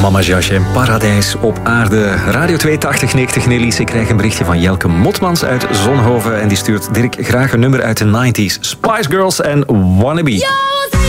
Mama Jasje en Paradijs op aarde. Radio 28090 Nelly's. Ik krijg een berichtje van Jelke Motmans uit Zonhoven. En die stuurt Dirk graag een nummer uit de 90s. Spice Girls en Wannabe. Ja!